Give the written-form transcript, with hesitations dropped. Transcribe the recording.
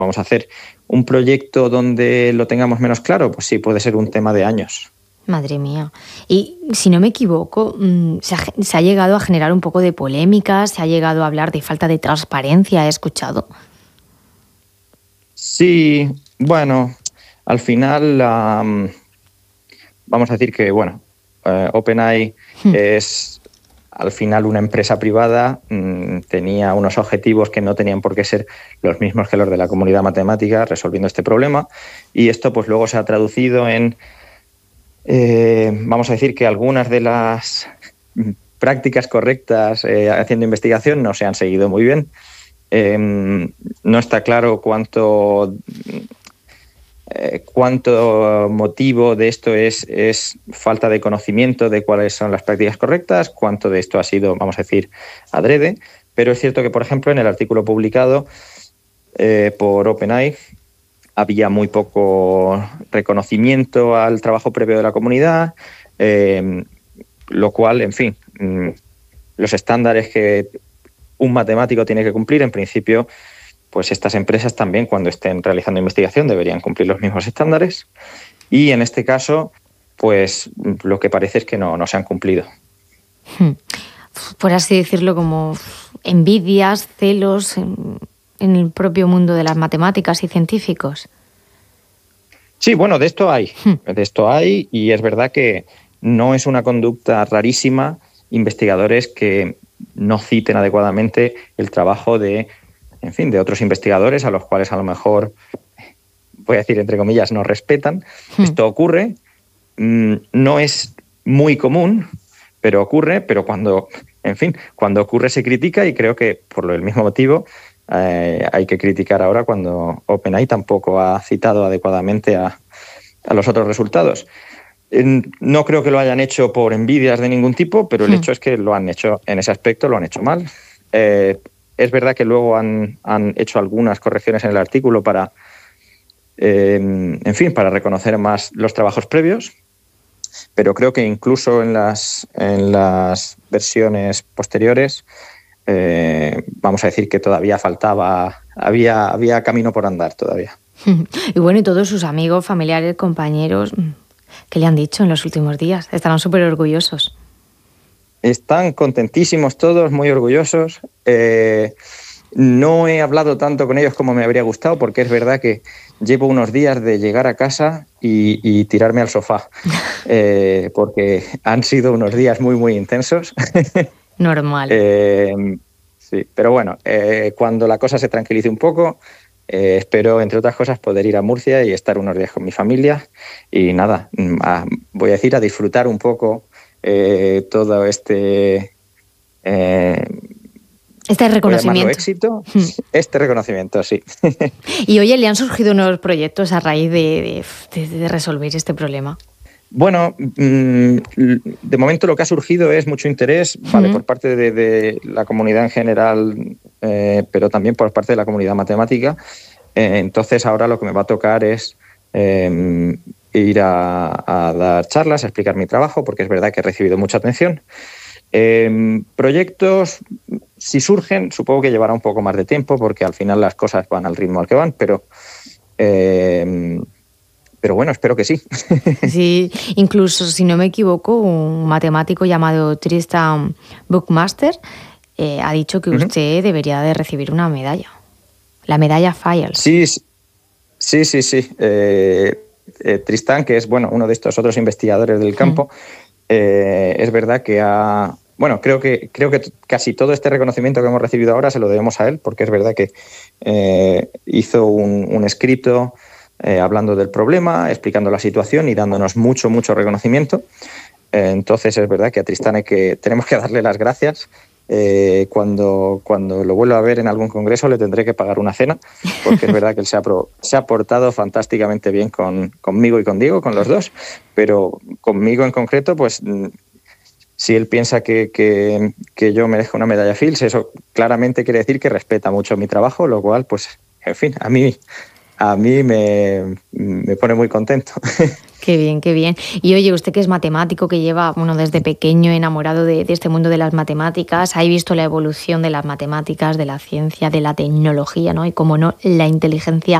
vamos a hacer un proyecto donde lo tengamos menos claro, pues sí, puede ser un tema de años. Madre mía. Y si no me equivoco, se ha llegado a generar un poco de polémica, se ha llegado a hablar de falta de transparencia, he escuchado. Sí, bueno, al final vamos a decir que, bueno, OpenAI es al final una empresa privada, tenía unos objetivos que no tenían por qué ser los mismos que los de la comunidad matemática resolviendo este problema, y esto pues luego se ha traducido en, vamos a decir que algunas de las prácticas correctas haciendo investigación no se han seguido muy bien. No está claro cuánto motivo de esto es falta de conocimiento de cuáles son las prácticas correctas, cuánto de esto ha sido, vamos a decir, adrede, pero es cierto que, por ejemplo, en el artículo publicado por OpenAI había muy poco reconocimiento al trabajo previo de la comunidad, lo cual, en fin, los estándares que un matemático tiene que cumplir, en principio, pues estas empresas también, cuando estén realizando investigación, deberían cumplir los mismos estándares. Y en este caso, pues lo que parece es que no se han cumplido. Por así decirlo, como envidias, celos en el propio mundo de las matemáticas y científicos. Sí, bueno, de esto hay, y es verdad que no es una conducta rarísima investigadores que no citen adecuadamente el trabajo de otros investigadores a los cuales a lo mejor, voy a decir entre comillas, no respetan. Esto ocurre, no es muy común, pero ocurre, pero cuando ocurre se critica, y creo que por el mismo motivo hay que criticar ahora cuando OpenAI tampoco ha citado adecuadamente a los otros resultados. No creo que lo hayan hecho por envidias de ningún tipo, pero el hecho es que lo han hecho, en ese aspecto lo han hecho mal. Es verdad que luego han hecho algunas correcciones en el artículo para reconocer más los trabajos previos, pero creo que incluso en las versiones posteriores vamos a decir que todavía había camino por andar todavía. Y bueno, y todos sus amigos, familiares, compañeros, ¿qué le han dicho en los últimos días? Estarán súper orgullosos. Están contentísimos todos, muy orgullosos. No he hablado tanto con ellos como me habría gustado, porque es verdad que llevo unos días de llegar a casa y tirarme al sofá, porque han sido unos días muy, muy intensos. Normal. Sí, pero bueno, cuando la cosa se tranquilice un poco, espero, entre otras cosas, poder ir a Murcia y estar unos días con mi familia. Y nada, voy a decir, a disfrutar un poco todo este reconocimiento. Éxito, este reconocimiento, sí. Y oye, ¿le han surgido nuevos proyectos a raíz de resolver este problema? Bueno, de momento lo que ha surgido es mucho interés, ¿vale? Por parte de la comunidad en general, pero también por parte de la comunidad matemática. Entonces ahora lo que me va a tocar es ir a dar charlas, a explicar mi trabajo, porque es verdad que he recibido mucha atención. Proyectos, si surgen, supongo que llevará un poco más de tiempo, porque al final las cosas van al ritmo al que van, pero bueno, espero que sí. Sí, incluso, si no me equivoco, un matemático llamado Tristan Buckmaster ha dicho que usted debería de recibir una medalla, la medalla Fields. Sí. Tristan, que es uno de estos otros investigadores del campo, es verdad que creo que casi todo este reconocimiento que hemos recibido ahora se lo debemos a él, porque es verdad que hizo un escrito hablando del problema, explicando la situación y dándonos mucho reconocimiento. Entonces es verdad que a Tristan tenemos que darle las gracias. Cuando lo vuelva a ver en algún congreso le tendré que pagar una cena, porque es verdad que él se ha portado fantásticamente bien conmigo y con Diego, con los dos, pero conmigo en concreto, pues si él piensa que yo merezco una medalla Fields, eso claramente quiere decir que respeta mucho mi trabajo, lo cual, pues, en fin, a mí a mí me pone muy contento. Qué bien, qué bien. Y oye, usted que es matemático, que lleva, bueno, desde pequeño enamorado de este mundo de las matemáticas, ha visto la evolución de las matemáticas, de la ciencia, de la tecnología, ¿no? Y como no, la inteligencia